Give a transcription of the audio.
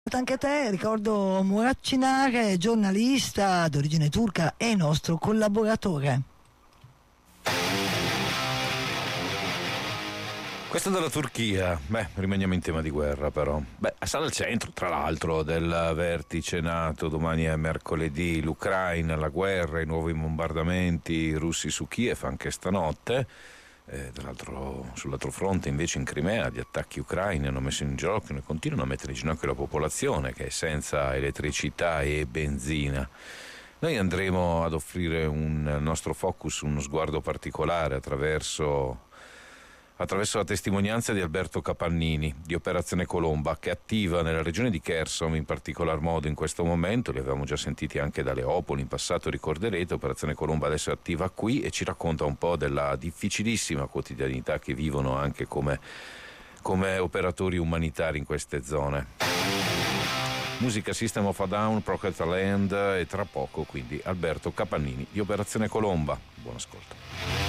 Anche a te, ricordo Murat Çınar, giornalista d'origine turca e nostro collaboratore. Questo della Turchia, rimaniamo in tema di guerra però. Sarà al centro, tra l'altro, del vertice NATO, domani è mercoledì, l'Ucraina, la guerra, i nuovi bombardamenti russi su Kiev anche stanotte. Sull'altro fronte invece in Crimea gli attacchi ucraini hanno messo in ginocchio e continuano a mettere in ginocchio la popolazione che è senza elettricità e benzina. Noi andremo ad offrire un nostro focus, uno sguardo particolare attraverso la testimonianza di Alberto Capannini di Operazione Colomba, che è attiva nella regione di Kherson in particolar modo in questo momento. Li avevamo già sentiti anche da Leopoli in passato, ricorderete. Operazione Colomba adesso è attiva qui e ci racconta un po' della difficilissima quotidianità che vivono anche come operatori umanitari in queste zone. Musica System of a Down, Procter Land e tra poco quindi Alberto Capannini di Operazione Colomba. Buon ascolto.